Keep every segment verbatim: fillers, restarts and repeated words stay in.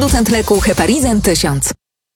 producent leku Heparizin tysiąc.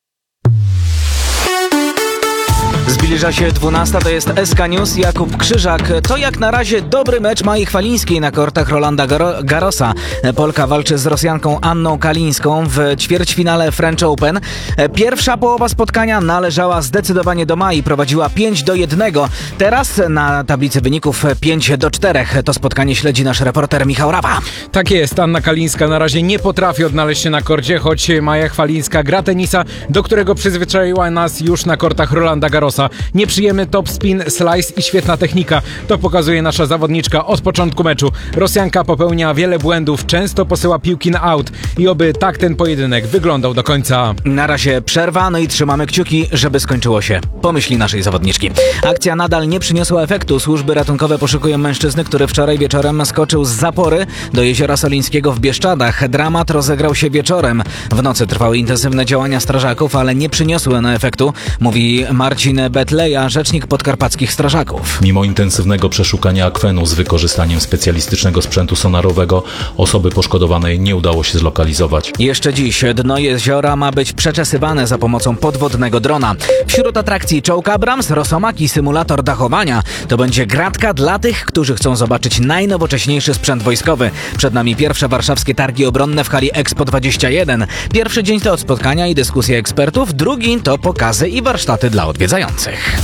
Zbliża się dwunasta, to jest S K News, Jakub Krzyżak. To jak na razie dobry mecz Mai Chwalińskiej na kortach Rolanda Garo- Garrosa. Polka walczy z Rosjanką Anną Kalińską w ćwierćfinale French Open. Pierwsza połowa spotkania należała zdecydowanie do Mai, prowadziła pięć do jednego. Teraz na tablicy wyników pięć do czterech. To spotkanie śledzi nasz reporter Michał Rawa. Tak jest, Anna Kalińska na razie nie potrafi odnaleźć się na korcie, choć Maja Chwalińska gra tenisa, do którego przyzwyczaiła nas już na kortach Rolanda Garrosa. Nieprzyjemny topspin, slice i świetna technika. To pokazuje nasza zawodniczka od początku meczu. Rosjanka popełnia wiele błędów, często posyła piłki na out i oby tak ten pojedynek wyglądał do końca. Na razie przerwa, no i trzymamy kciuki, żeby skończyło się po myśli naszej zawodniczki. Akcja nadal nie przyniosła efektu. Służby ratunkowe poszukują mężczyzny, który wczoraj wieczorem skoczył z zapory do jeziora Solińskiego w Bieszczadach. Dramat rozegrał się wieczorem. W nocy trwały intensywne działania strażaków, ale nie przyniosły one efektu, mówi Marcin Betleja, rzecznik podkarpackich strażaków. Mimo intensywnego przeszukania akwenu z wykorzystaniem specjalistycznego sprzętu sonarowego, osoby poszkodowanej nie udało się zlokalizować. Jeszcze dziś dno jeziora ma być przeczesywane za pomocą podwodnego drona. Wśród atrakcji czołg Abrams, Rosomak i symulator dachowania. To będzie gratka dla tych, którzy chcą zobaczyć najnowocześniejszy sprzęt wojskowy. Przed nami pierwsze warszawskie targi obronne w hali Expo dwadzieścia jeden. Pierwszy dzień to od spotkania i dyskusje ekspertów, drugi to pokazy i warsztaty dla odwiedzających.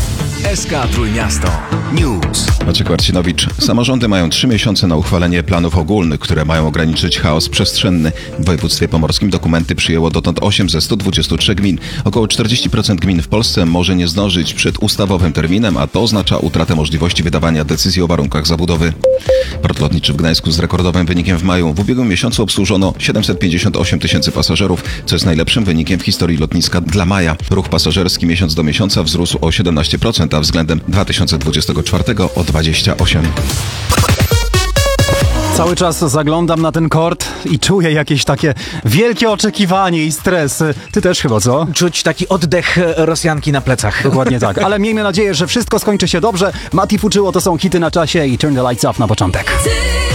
S K Trójmiasto News. Maciek Marcinowicz. Samorządy mają trzy miesiące na uchwalenie planów ogólnych, które mają ograniczyć chaos przestrzenny. W województwie pomorskim dokumenty przyjęło dotąd osiem ze stu dwudziestu trzech gmin. Około czterdzieści procent gmin w Polsce może nie zdążyć przed ustawowym terminem, a to oznacza utratę możliwości wydawania decyzji o warunkach zabudowy. Port lotniczy w Gdańsku z rekordowym wynikiem w maju. W ubiegłym miesiącu obsłużono siedemset pięćdziesiąt osiem tysięcy pasażerów, co jest najlepszym wynikiem w historii lotniska dla maja. Ruch pasażerski miesiąc do miesiąca wzrósł o siedemnaście procent, a względem dwa tysiące dwudziestego czwartego o dwadzieścia osiem procent. Cały czas zaglądam na ten kort i czuję jakieś takie wielkie oczekiwanie i stres. Ty też chyba, co? Czuć taki oddech Rosjanki na plecach. Dokładnie tak, ale miejmy nadzieję, że wszystko skończy się dobrze. Mati Fuczyło to są hity na czasie i Turn the Lights Off na początek.